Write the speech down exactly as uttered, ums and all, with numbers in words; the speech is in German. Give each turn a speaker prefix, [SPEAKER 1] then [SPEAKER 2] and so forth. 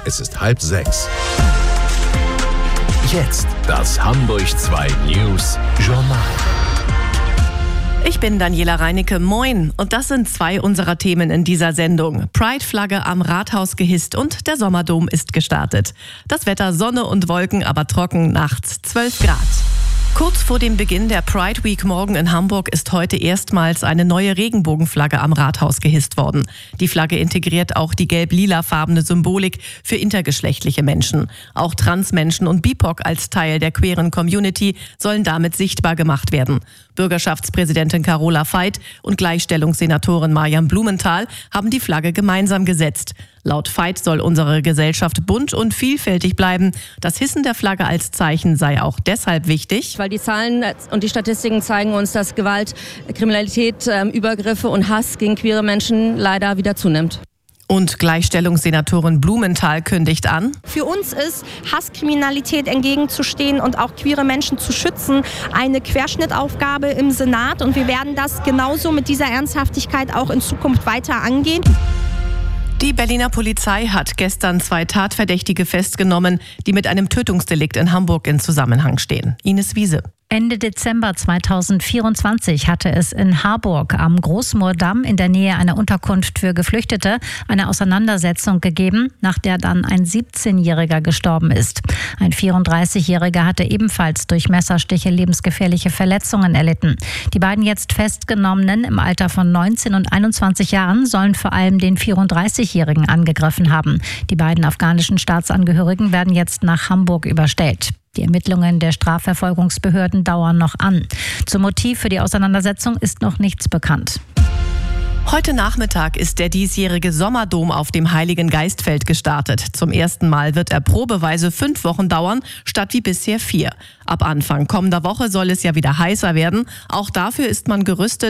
[SPEAKER 1] Es ist halb sechs. Jetzt das Hamburg zwei News Journal.
[SPEAKER 2] Ich bin Daniela Reinicke, moin. Und das sind zwei unserer Themen in dieser Sendung. Pride-Flagge am Rathaus gehisst und der Sommerdom ist gestartet. Das Wetter Sonne und Wolken, aber trocken, nachts zwölf Grad. Kurz vor dem Beginn der Pride Week morgen in Hamburg ist heute erstmals eine neue Regenbogenflagge am Rathaus gehisst worden. Die Flagge integriert auch die gelb-lilafarbene Symbolik für intergeschlechtliche Menschen. Auch Transmenschen und B I P O C als Teil der queeren Community sollen damit sichtbar gemacht werden. Bürgerschaftspräsidentin Carola Veit und Gleichstellungssenatorin Mariam Blumenthal haben die Flagge gemeinsam gesetzt. Laut Veit soll unsere Gesellschaft bunt und vielfältig bleiben. Das Hissen der Flagge als Zeichen sei auch deshalb wichtig,
[SPEAKER 3] weil die Zahlen und die Statistiken zeigen uns, dass Gewalt, Kriminalität, Übergriffe und Hass gegen queere Menschen leider wieder zunimmt.
[SPEAKER 2] Und Gleichstellungssenatorin Blumenthal kündigt an:
[SPEAKER 4] Für uns ist Hasskriminalität entgegenzustehen und auch queere Menschen zu schützen eine Querschnittaufgabe im Senat. Und wir werden das genauso mit dieser Ernsthaftigkeit auch in Zukunft weiter angehen.
[SPEAKER 2] Die Berliner Polizei hat gestern zwei Tatverdächtige festgenommen, die mit einem Tötungsdelikt in Hamburg in Zusammenhang stehen. Ines Wiese.
[SPEAKER 5] Ende Dezember zweitausendvierundzwanzig hatte es in Harburg am Großmoordamm in der Nähe einer Unterkunft für Geflüchtete eine Auseinandersetzung gegeben, nach der dann ein siebzehnjähriger gestorben ist. Ein vierunddreißigjähriger hatte ebenfalls durch Messerstiche lebensgefährliche Verletzungen erlitten. Die beiden jetzt Festgenommenen im Alter von neunzehn und einundzwanzig Jahren sollen vor allem den vierunddreißigjährigen angegriffen haben. Die beiden afghanischen Staatsangehörigen werden jetzt nach Hamburg überstellt. Die Ermittlungen der Strafverfolgungsbehörden dauern noch an. Zum Motiv für die Auseinandersetzung ist noch nichts bekannt.
[SPEAKER 2] Heute Nachmittag ist der diesjährige Sommerdom auf dem Heiligen Geistfeld gestartet. Zum ersten Mal wird er probeweise fünf Wochen dauern, statt wie bisher vier. Ab Anfang kommender Woche soll es ja wieder heißer werden. Auch dafür ist man gerüstet.